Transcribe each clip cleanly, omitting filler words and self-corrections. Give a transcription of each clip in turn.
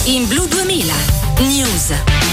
in Blu 2000 News.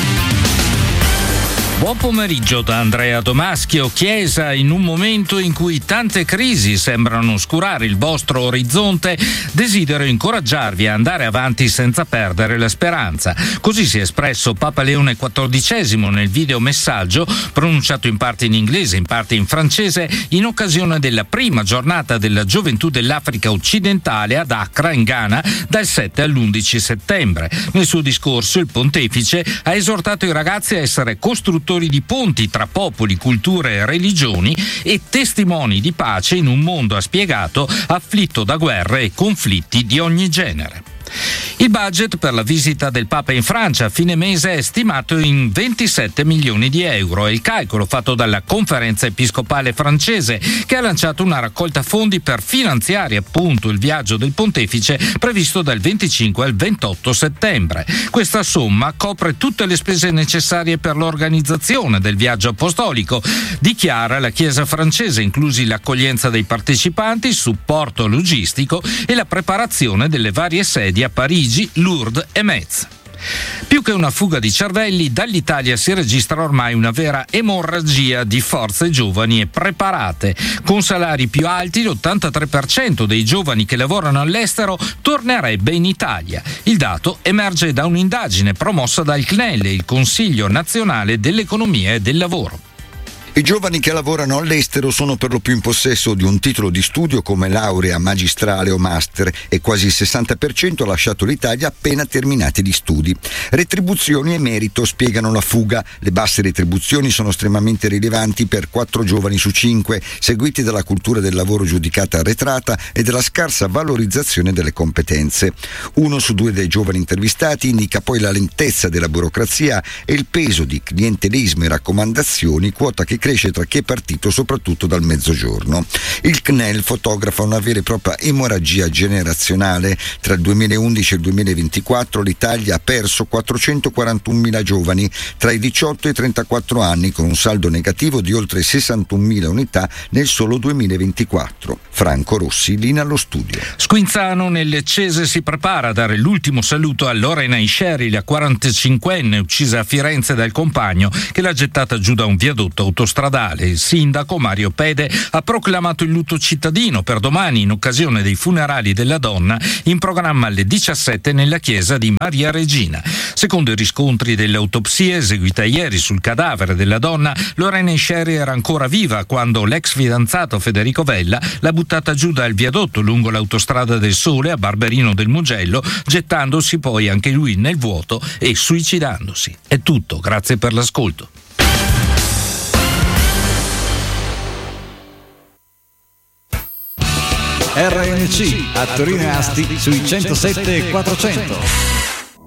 Buon pomeriggio da Andrea Domaschio. Chiesa, in un momento in cui tante crisi sembrano oscurare il vostro orizzonte, desidero incoraggiarvi a andare avanti senza perdere la speranza. Così si è espresso Papa Leone XIV nel videomessaggio, pronunciato in parte in inglese, in parte in francese, in occasione della prima giornata della gioventù dell'Africa occidentale ad Accra, in Ghana, dal 7 all'11 settembre. Nel suo discorso il pontefice ha esortato i ragazzi a essere costruttori di ponti tra popoli, culture e religioni e testimoni di pace in un mondo, ha spiegato, afflitto da guerre e conflitti di ogni genere. Il budget per la visita del Papa in Francia a fine mese è stimato in 27 milioni di euro. È il calcolo fatto dalla Conferenza Episcopale francese, che ha lanciato una raccolta fondi per finanziare appunto il viaggio del pontefice previsto dal 25 al 28 settembre. Questa somma copre tutte le spese necessarie per l'organizzazione del viaggio apostolico, dichiara la Chiesa francese, inclusi l'accoglienza dei partecipanti, il supporto logistico e la preparazione delle varie sedi a Parigi, Lourdes e Metz. Più che una fuga di cervelli, dall'Italia si registra ormai una vera emorragia di forze giovani e preparate. Con salari più alti, l'83% dei giovani che lavorano all'estero tornerebbe in Italia. Il dato emerge da un'indagine promossa dal CNEL, il Consiglio Nazionale dell'Economia e del Lavoro. I giovani che lavorano all'estero sono per lo più in possesso di un titolo di studio come laurea magistrale o master e quasi il 60% ha lasciato l'Italia appena terminati gli studi. Retribuzioni e merito spiegano la fuga. Le basse retribuzioni sono estremamente rilevanti per 4 giovani su 5, seguiti dalla cultura del lavoro giudicata arretrata e dalla scarsa valorizzazione delle competenze. 1 su 2 dei giovani intervistati indica poi la lentezza della burocrazia e il peso di clientelismo e raccomandazioni, quota che cresce tra chi è partito soprattutto dal mezzogiorno. Il CNEL fotografa una vera e propria emorragia generazionale. Tra il 2011 e il 2024 l'Italia ha perso 441.000 giovani tra i 18 e i 34 anni, con un saldo negativo di oltre 61.000 unità nel solo 2024. Franco Rossi, linea allo studio. Squinzano nelle Cese si prepara a dare l'ultimo saluto a Lorena Isceri, la 45enne uccisa a Firenze dal compagno che l'ha gettata giù da un viadotto autostradale. Il sindaco Mario Pede ha proclamato il lutto cittadino per domani in occasione dei funerali della donna, in programma alle 17 nella chiesa di Maria Regina. Secondo i riscontri delle autopsie eseguite ieri sul cadavere della donna, Lorena Isceri era ancora viva quando l'ex fidanzato Federico Vella l'ha buttata giù dal viadotto lungo l'autostrada del Sole a Barberino del Mugello, gettandosi poi anche lui nel vuoto e suicidandosi. È tutto, grazie per l'ascolto. RNC a Torino e Asti sui 107 e 400.